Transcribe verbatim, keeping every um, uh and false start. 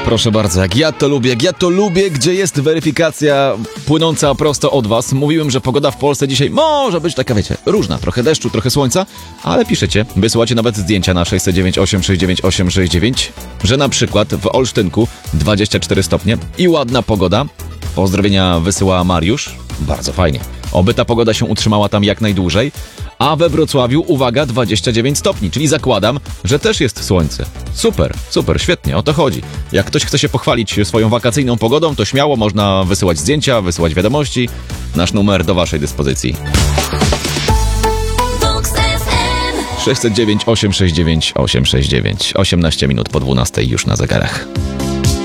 Proszę bardzo, jak ja to lubię, jak ja to lubię, gdzie jest weryfikacja płynąca prosto od was. Mówiłem, że pogoda w Polsce dzisiaj może być taka, wiecie, różna. Trochę deszczu, trochę słońca, ale piszecie, wysyłacie nawet zdjęcia na sześć dziewięć osiem sześć dziewięć osiem sześć dziewięć, że na przykład w Olsztynku dwadzieścia cztery stopnie i ładna pogoda. Pozdrowienia wysyła Mariusz. Bardzo fajnie. Oby ta pogoda się utrzymała tam jak najdłużej. A we Wrocławiu, uwaga, dwadzieścia dziewięć stopni, czyli zakładam, że też jest słońce. Super, super, świetnie, o to chodzi. Jak ktoś chce się pochwalić swoją wakacyjną pogodą, to śmiało można wysyłać zdjęcia, wysyłać wiadomości. Nasz numer do waszej dyspozycji. sześć dziewięć osiem sześć dziewięć osiem sześć dziewięć. osiemnaście minut po dwunastej już na zegarach.